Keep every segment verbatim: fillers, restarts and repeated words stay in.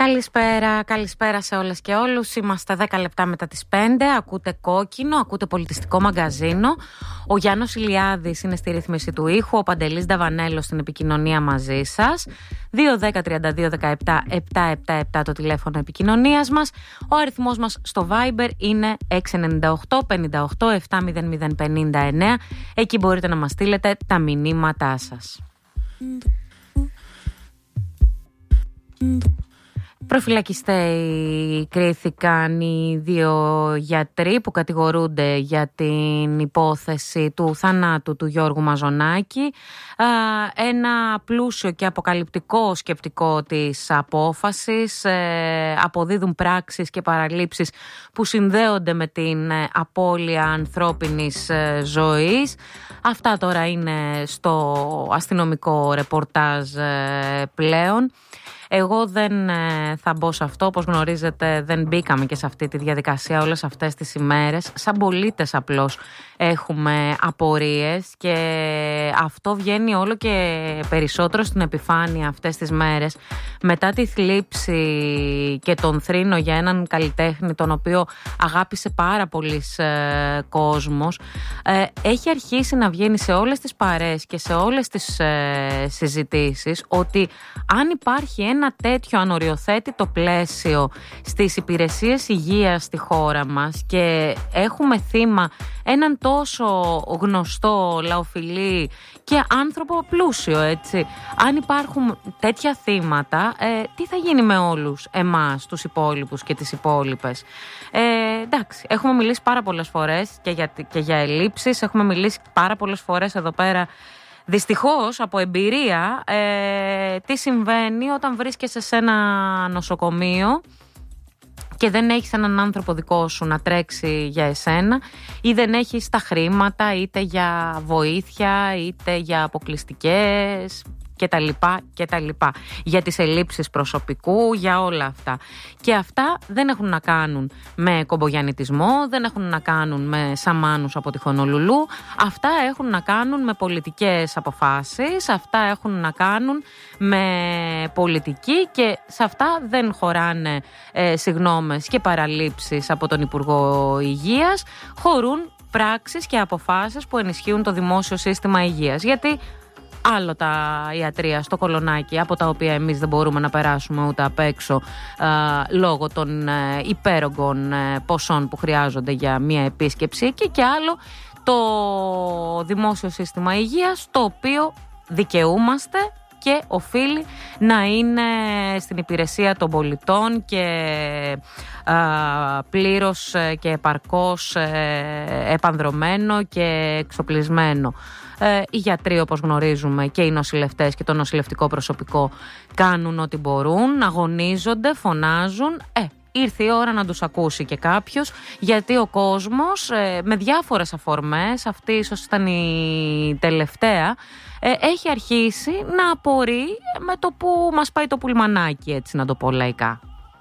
Καλησπέρα, καλησπέρα σε όλες και όλους. Είμαστε δέκα λεπτά μετά τις πέντε. Ακούτε Κόκκινο, ακούτε Πολιτιστικό Μαγκαζίνο. Ο Γιάννος Ηλιάδης είναι στη ρύθμιση του ήχου, ο Παντελής Νταβανέλος στην επικοινωνία μαζί σας. δύο δέκα τριάντα δύο δεκαεπτά επτακόσια εβδομήντα επτά το τηλέφωνο επικοινωνίας μας. Ο αριθμός μας στο Viber είναι έξι εννιά οκτώ πενήντα οκτώ επτά μηδέν μηδέν πενήντα εννέα. Εκεί μπορείτε να μας στείλετε τα μηνύματά σας. Προφυλακιστέοι κρίθηκαν οι δύο γιατροί που κατηγορούνται για την υπόθεση του θανάτου του Γιώργου Μαζονάκη. Ένα πλούσιο και αποκαλυπτικό σκεπτικό της απόφασης. Αποδίδουν πράξεις και παραλήψεις που συνδέονται με την απώλεια ανθρώπινης ζωής. Αυτά τώρα είναι στο αστυνομικό ρεπορτάζ πλέον. Εγώ δεν ε, θα μπω σε αυτό, όπως γνωρίζετε δεν μπήκαμε και σε αυτή τη διαδικασία όλες αυτές τις ημέρες. Σαν πολίτες απλώς έχουμε απορίες και αυτό βγαίνει όλο και περισσότερο στην επιφάνεια αυτές τις μέρες. Μετά τη θλίψη και τον θρήνο για έναν καλλιτέχνη τον οποίο αγάπησε πάρα πολύς ε, κόσμος, ε, έχει αρχίσει να βγαίνει σε όλες τις παρέες και σε όλες τις ε, συζητήσεις ότι αν υπάρχει ένα τέτοιο ανοριοθέτητο πλαίσιο στις υπηρεσίες υγείας στη χώρα μας και έχουμε θύμα έναν τόσο γνωστό, λαοφιλή και άνθρωπο πλούσιο, έτσι. Αν υπάρχουν τέτοια θύματα, ε, τι θα γίνει με όλους εμάς, τους υπόλοιπους και τις υπόλοιπες. Ε, εντάξει, έχουμε μιλήσει πάρα πολλές φορές και για, και για ελλείψεις, έχουμε μιλήσει πάρα πολλές φορές εδώ πέρα. Δυστυχώς από εμπειρία ε, τι συμβαίνει όταν βρίσκεσαι σε ένα νοσοκομείο και δεν έχεις έναν άνθρωπο δικό σου να τρέξει για εσένα ή δεν έχεις τα χρήματα είτε για βοήθεια είτε για αποκλειστικές και τα λοιπά και τα λοιπά, για τις ελλείψεις προσωπικού, για όλα αυτά. Και αυτά δεν έχουν να κάνουν με κομπογιαννιτισμό, δεν έχουν να κάνουν με σαμάνους από τη Χονολουλού, αυτά έχουν να κάνουν με πολιτικές αποφάσεις, αυτά έχουν να κάνουν με πολιτική και σε αυτά δεν χωράνε ε, συγγνώμες και παραλήψεις από τον Υπουργό Υγείας, χωρούν πράξεις και αποφάσεις που ενισχύουν το δημόσιο σύστημα υγείας. Γιατί άλλο τα ιατρεία στο Κολονάκι, από τα οποία εμείς δεν μπορούμε να περάσουμε ούτε απ' έξω α, λόγω των ε, υπέρογκων ε, ποσών που χρειάζονται για μία επίσκεψη και και άλλο το δημόσιο σύστημα υγείας, το οποίο δικαιούμαστε και οφείλει να είναι στην υπηρεσία των πολιτών και α, πλήρως και επαρκώς ε, επανδρωμένο και εξοπλισμένο. Ε, οι γιατροί, όπως γνωρίζουμε, και οι νοσηλευτές και το νοσηλευτικό προσωπικό κάνουν ό,τι μπορούν, αγωνίζονται, φωνάζουν. Ε, ήρθε η ώρα να τους ακούσει και κάποιος, γιατί ο κόσμος ε, με διάφορες αφορμές, αυτή ίσως ήταν η τελευταία, ε, έχει αρχίσει να απορεί με το που μας πάει το πουλμανάκι, έτσι να το πω λαϊκά.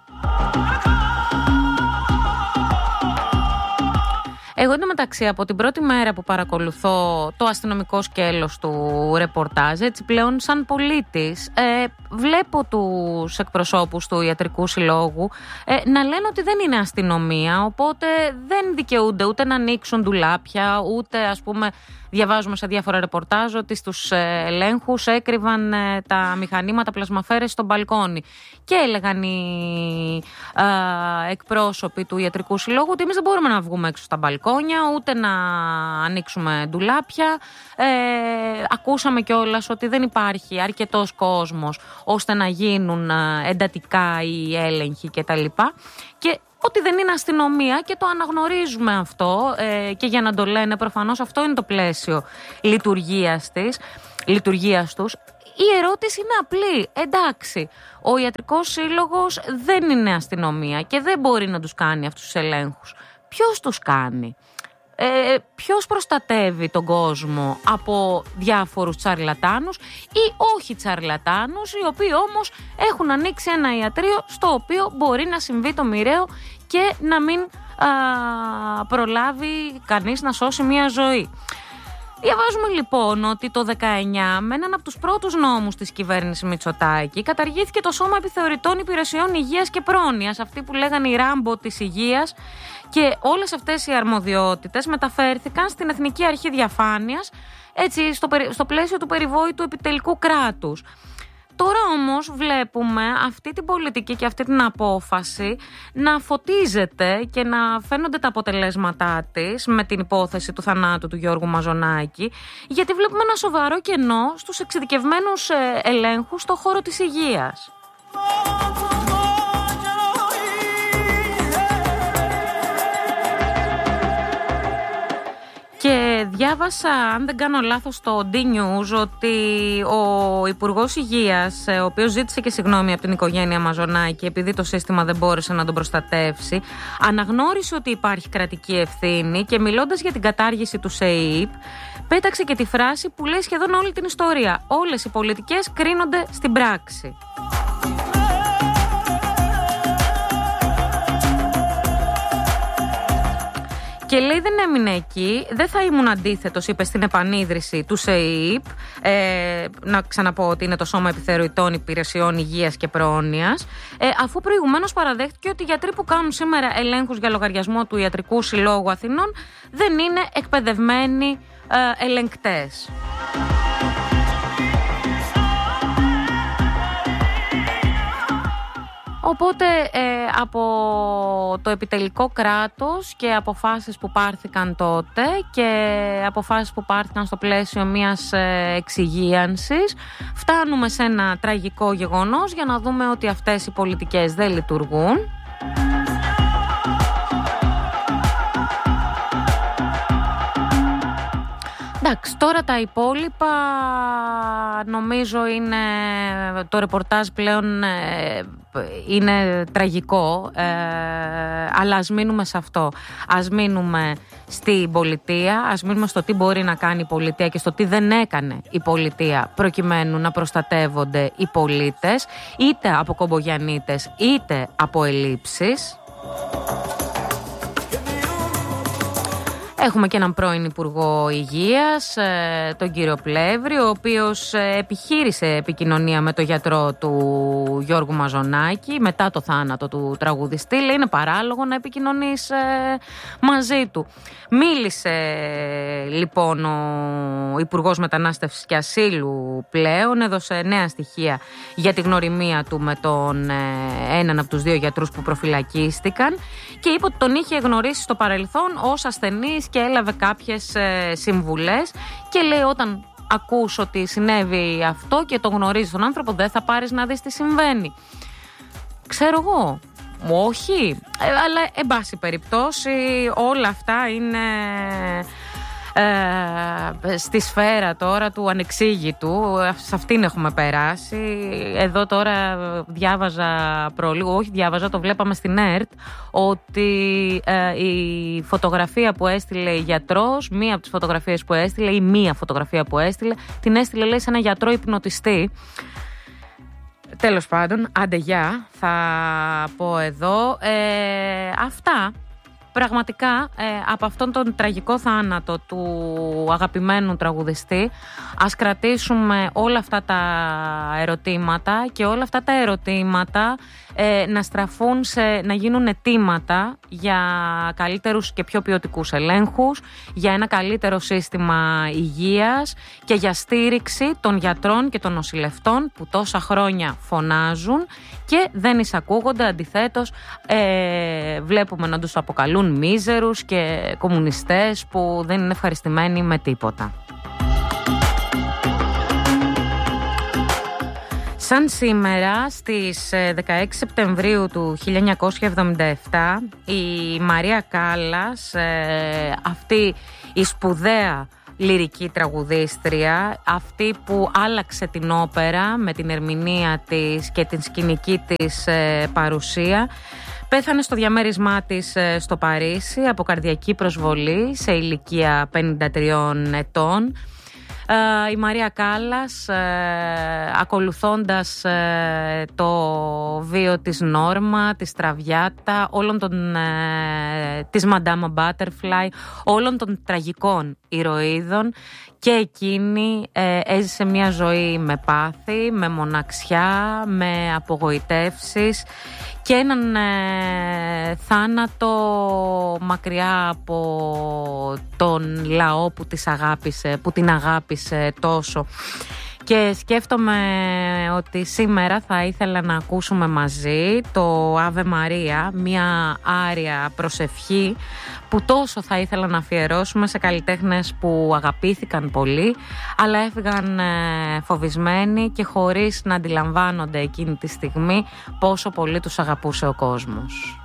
Εγώ εντωμεταξύ από την πρώτη μέρα που παρακολουθώ το αστυνομικό σκέλος του ρεπορτάζ, έτσι πλέον σαν πολίτης, ε, βλέπω τους εκπροσώπους του Ιατρικού Συλλόγου ε, να λένε ότι δεν είναι αστυνομία, οπότε δεν δικαιούνται ούτε να ανοίξουν ντουλάπια, ούτε ας πούμε διαβάζουμε σε διάφορα ρεπορτάζ ότι στους ελέγχους έκρυβαν ε, τα μηχανήματα πλασμαφέρες στο μπαλκόνι. Και έλεγαν οι ε, εκπρόσωποι του Ιατρικού Συλλόγου ότι εμείς δεν μπορούμε να βγούμε έξω στα μπαλκόνια, ούτε να ανοίξουμε ντουλάπια. Ε, ακούσαμε κιόλας ότι δεν υπάρχει αρκετός κόσμος ώστε να γίνουν εντατικά οι έλεγχοι κτλ. Και ότι δεν είναι αστυνομία και το αναγνωρίζουμε αυτό ε, και για να το λένε προφανώς αυτό είναι το πλαίσιο λειτουργίας της, λειτουργίας τους. Η ερώτηση είναι απλή. Εντάξει, ο Ιατρικός Σύλλογος δεν είναι αστυνομία και δεν μπορεί να τους κάνει αυτούς τους ελέγχους. Ποιος τους κάνει? Ε, ποιος προστατεύει τον κόσμο από διάφορους τσαρλατάνους ή όχι τσαρλατάνους, οι οποίοι όμως έχουν ανοίξει ένα ιατρείο στο οποίο μπορεί να συμβεί το μοιραίο και να μην α, προλάβει κανείς να σώσει μια ζωή. Διαβάζουμε λοιπόν ότι το δεκαεννιά με έναν από τους πρώτους νόμους της κυβέρνησης Μητσοτάκη καταργήθηκε το Σώμα Επιθεωρητών Υπηρεσιών Υγείας και Πρόνοιας, αυτοί που λέγανε η Ράμπο της Υγείας, και όλες αυτές οι αρμοδιότητες μεταφέρθηκαν στην Εθνική Αρχή Διαφάνειας, έτσι, στο, στο πλαίσιο του περιβόητου επιτελικού κράτους. Τώρα όμως βλέπουμε αυτή την πολιτική και αυτή την απόφαση να φωτίζεται και να φαίνονται τα αποτελέσματά της με την υπόθεση του θανάτου του Γιώργου Μαζονάκη, γιατί βλέπουμε ένα σοβαρό κενό στους εξειδικευμένους ελέγχους στον χώρο της υγείας. Και διάβασα, αν δεν κάνω λάθος, στο D-News ότι ο Υπουργός Υγείας, ο οποίος ζήτησε και συγγνώμη από την οικογένεια Μαζονάκη επειδή το σύστημα δεν μπόρεσε να τον προστατεύσει, αναγνώρισε ότι υπάρχει κρατική ευθύνη και μιλώντας για την κατάργηση του ΣΕΙΠ, πέταξε και τη φράση που λέει σχεδόν όλη την ιστορία: όλες οι πολιτικές κρίνονται στην πράξη. Και λέει δεν έμεινε εκεί, δεν θα ήμουν αντίθετος, είπε, στην επανίδρυση του ΣΕΙΠ, ε, να ξαναπώ ότι είναι το Σώμα Επιθεωρητών Υπηρεσιών Υγείας και Πρόνοιας, ε, αφού προηγουμένως παραδέχτηκε ότι οι γιατροί που κάνουν σήμερα ελέγχους για λογαριασμό του Ιατρικού Συλλόγου Αθηνών δεν είναι εκπαιδευμένοι ε, ελεγκτές. Οπότε ε, από το επιτελικό κράτος και αποφάσεις που πάρθηκαν τότε και αποφάσεις που πάρθηκαν στο πλαίσιο μιας ε, εξυγίανσης, φτάνουμε σε ένα τραγικό γεγονός για να δούμε ότι αυτές οι πολιτικές δεν λειτουργούν. Εντάξει, τώρα τα υπόλοιπα νομίζω είναι, το ρεπορτάζ πλέον ε, είναι τραγικό, ε, αλλά ας μείνουμε σε αυτό. Ας μείνουμε στην πολιτεία, ας μείνουμε στο τι μπορεί να κάνει η πολιτεία και στο τι δεν έκανε η πολιτεία προκειμένου να προστατεύονται οι πολίτες, είτε από κομπογιανίτες είτε από ελλείψεις. Έχουμε και έναν πρώην Υπουργό Υγείας, τον κύριο Πλεύρη, ο οποίος επιχείρησε επικοινωνία με τον γιατρό του Γιώργου Μαζονάκη μετά το θάνατο του τραγουδιστή. Λέει είναι παράλογο να επικοινωνείς μαζί του. Μίλησε λοιπόν ο Υπουργός Μετανάστευσης και Ασύλου πλέον, έδωσε νέα στοιχεία για τη γνωριμία του με τον έναν από τους δύο γιατρούς που προφυλακίστηκαν και είπε ότι τον είχε γνωρίσει στο παρελθόν ως ασθενής και έλαβε κάποιες ε, συμβουλές και λέει όταν ακούς ότι συνέβη αυτό και το γνωρίζεις τον άνθρωπο δεν θα πάρεις να δεις τι συμβαίνει. Ξέρω εγώ, όχι, ε, αλλά εν πάση περιπτώσει όλα αυτά είναι ε, στη σφαίρα τώρα του ανεξήγητου, σε αυτήν έχουμε περάσει. Εδώ τώρα διάβαζα προλίγο, όχι διάβαζα, το βλέπαμε στην ΕΡΤ, ότι ε, η φωτογραφία που έστειλε η γιατρός, μία από τις φωτογραφίες που έστειλε ή μία φωτογραφία που έστειλε, την έστειλε λέει σε ένα γιατρό υπνοτιστή. Τέλος πάντων, άντε γεια, θα πω εδώ. Ε, αυτά. Πραγματικά ε, από αυτόν τον τραγικό θάνατο του αγαπημένου τραγουδιστή ας κρατήσουμε όλα αυτά τα ερωτήματα και όλα αυτά τα ερωτήματα ε, να στραφούν σε, να γίνουν αιτήματα για καλύτερους και πιο ποιοτικούς ελέγχους, για ένα καλύτερο σύστημα υγείας και για στήριξη των γιατρών και των νοσηλευτών που τόσα χρόνια φωνάζουν και δεν εισακούγονται, αντιθέτως ε, βλέπουμε να τους αποκαλούν μίζερους και κομμουνιστές που δεν είναι ευχαριστημένοι με τίποτα. Σαν σήμερα στις δεκαέξι Σεπτεμβρίου του χίλια εννιακόσια εβδομήντα επτά η Μαρία Κάλλας, αυτή η σπουδαία λυρική τραγουδίστρια, αυτή που άλλαξε την όπερα με την ερμηνεία της και την σκηνική της παρουσία, πέθανε στο διαμέρισμά της στο Παρίσι από καρδιακή προσβολή σε ηλικία πενήντα τριών ετών. Η Μαρία Κάλλας, ακολουθώντας το βίο της Νόρμα, της Τραβιάτα, όλων των, ε, της Μαντάμα Μπάτερφλάι, όλων των τραγικών ηρωίδων, και εκείνη ε, έζησε μια ζωή με πάθη, με μοναξιά, με απογοητεύσεις και έναν ε, θάνατο μακριά από τον λαό που, της αγάπησε, που την αγάπησε τόσο. Και σκέφτομαι ότι σήμερα θα ήθελα να ακούσουμε μαζί το Ave Maria, μια άρια προσευχή που τόσο θα ήθελα να αφιερώσουμε σε καλλιτέχνες που αγαπήθηκαν πολύ, αλλά έφυγαν φοβισμένοι και χωρίς να αντιλαμβάνονται εκείνη τη στιγμή πόσο πολύ τους αγαπούσε ο κόσμος.